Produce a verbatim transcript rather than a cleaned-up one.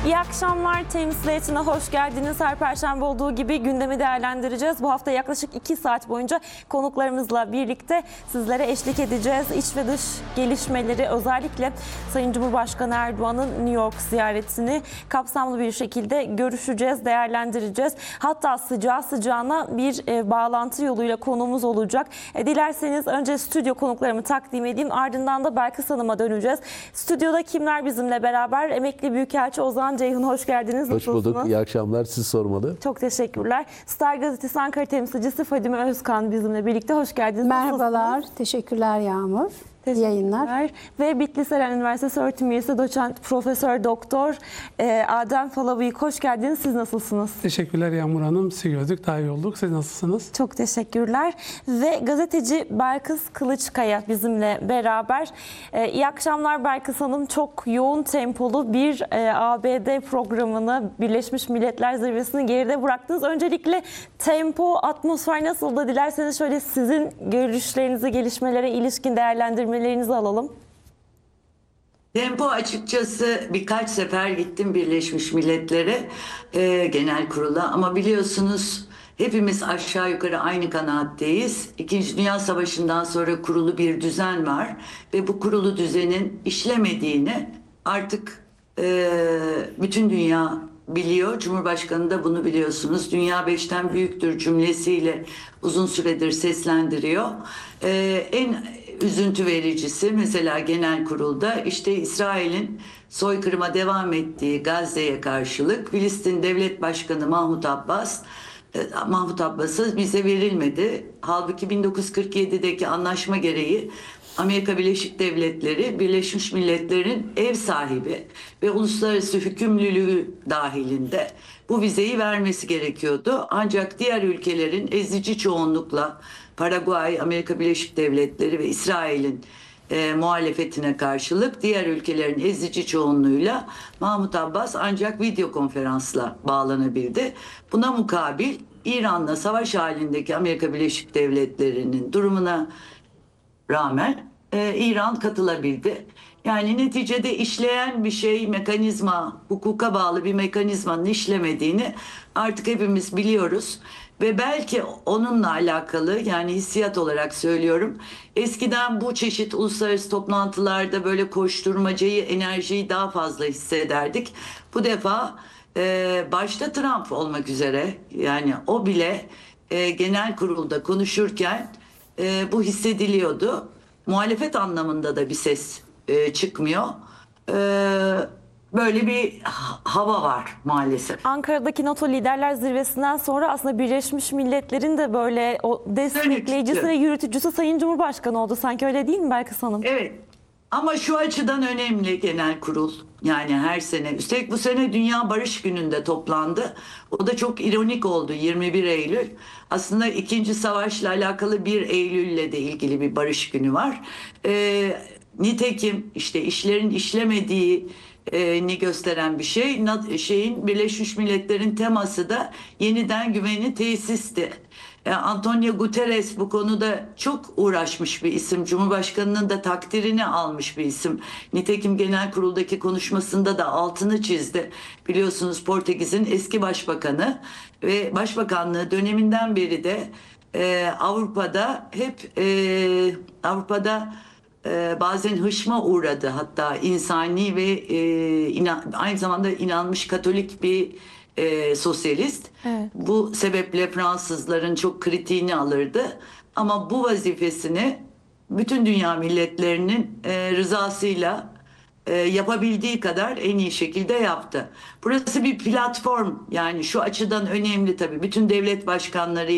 İyi akşamlar, temsiliyetine hoş geldiniz. Her perşembe olduğu gibi gündemi değerlendireceğiz. Bu hafta yaklaşık iki saat boyunca konuklarımızla birlikte sizlere eşlik edeceğiz. İç ve dış gelişmeleri, özellikle Sayın Cumhurbaşkanı Erdoğan'ın New York ziyaretini kapsamlı bir şekilde görüşeceğiz, değerlendireceğiz. Hatta sıcağı sıcağına bir e, bağlantı yoluyla konuğumuz olacak. E, dilerseniz önce stüdyo konuklarımı takdim edeyim. Ardından da Belkıs Hanım'a döneceğiz. Stüdyoda kimler bizimle beraber? Emekli Büyükelçi Ozan Ceyhun, hoş geldiniz. Hoş bulduk. İyi akşamlar. Siz sormalı. Çok teşekkürler. Star Gazetesi Ankara temsilcisi Fadime Özkan bizimle birlikte. Hoş geldiniz. Merhabalar. Nasılsınız? Teşekkürler Yağmur. İyi yayınlar. Ve Bitlis Eren Üniversitesi öğretim üyesi doçent Profesör Doktor e, Adem Falabıyık, hoş geldiniz. Siz nasılsınız? Teşekkürler Yağmur Hanım. Sizi gördük. Daha iyi olduk. Siz nasılsınız? Çok teşekkürler. Ve gazeteci Belkıs Kılıçkaya bizimle beraber. E, iyi akşamlar Belkıs Hanım. Çok yoğun tempolu bir e, A B D programını, Birleşmiş Milletler Zirvesi'ni geride bıraktınız. Öncelikle tempo, atmosfer nasıldı? Dilerseniz şöyle sizin görüşlerinizi, gelişmelere ilişkin değerlendirmelerinizi alalım. Tempo, açıkçası birkaç sefer gittim Birleşmiş Milletler'e, e, genel kurula, ama biliyorsunuz hepimiz aşağı yukarı aynı kanaatteyiz. İkinci Dünya Savaşı'ndan sonra kurulu bir düzen var ve bu kurulu düzenin işlemediğini artık e, bütün dünya biliyor. Cumhurbaşkanı da bunu biliyorsunuz. Dünya beşten büyüktür cümlesiyle uzun süredir seslendiriyor. E, en üzüntü vericisi mesela genel kurulda işte İsrail'in soykırıma devam ettiği Gazze'ye karşılık Filistin Devlet Başkanı Mahmut Abbas Mahmut Abbas'a vize verilmedi. Halbuki bin dokuz yüz kırk yedideki anlaşma gereği Amerika Birleşik Devletleri Birleşmiş Milletler'in ev sahibi ve uluslararası hükümlülüğü dahilinde bu vizeyi vermesi gerekiyordu. Ancak diğer ülkelerin ezici çoğunlukla Paraguay, Amerika Birleşik Devletleri ve İsrail'in e, muhalefetine karşılık diğer ülkelerin ezici çoğunluğuyla Mahmut Abbas ancak video konferansla bağlanabildi. Buna mukabil İran'la savaş halindeki Amerika Birleşik Devletleri'nin durumuna rağmen e, İran katılabildi. Yani neticede işleyen bir şey, mekanizma, hukuka bağlı bir mekanizmanın işlemediğini artık hepimiz biliyoruz. Ve belki onunla alakalı, yani hissiyat olarak söylüyorum, eskiden bu çeşit uluslararası toplantılarda böyle koşturmacayı, enerjiyi daha fazla hissederdik. Bu defa e, başta Trump olmak üzere, yani o bile e, genel kurulda konuşurken e, bu hissediliyordu. Muhalefet anlamında da bir ses e, çıkmıyor. E, Böyle bir hava var maalesef. Ankara'daki NATO Liderler Zirvesi'nden sonra aslında Birleşmiş Milletler'in de böyle o destekleyicisi ve yürütücüsü Sayın Cumhurbaşkanı oldu. Sanki öyle değil mi Belkıs Hanım? Evet. Ama şu açıdan önemli genel kurul. Yani her sene. Üstelik bu sene Dünya Barış Günü'nde toplandı. O da çok ironik oldu, yirmi bir Eylül. Aslında ikinci Savaş'la alakalı bir Eylül'le de ilgili bir barış günü var. Ee, nitekim işte işlerin işlemediği ni gösteren bir şey. Şeyin, Birleşmiş Milletler'in teması da yeniden güveni tesisti. Antonio Guterres bu konuda çok uğraşmış bir isim. Cumhurbaşkanının da takdirini almış bir isim. Nitekim genel kuruldaki konuşmasında da altını çizdi. Biliyorsunuz Portekiz'in eski başbakanı ve başbakanlığı döneminden beri de e, Avrupa'da hep e, Avrupa'da Ee, bazen hışma uğradı, hatta insani ve e, inan, aynı zamanda inanmış Katolik bir e, sosyalist. Evet. Bu sebeple Fransızların çok kritiğini alırdı. Ama bu vazifesini bütün dünya milletlerinin e, rızasıyla e, yapabildiği kadar en iyi şekilde yaptı. Burası bir platform, yani şu açıdan önemli tabii. Bütün devlet başkanları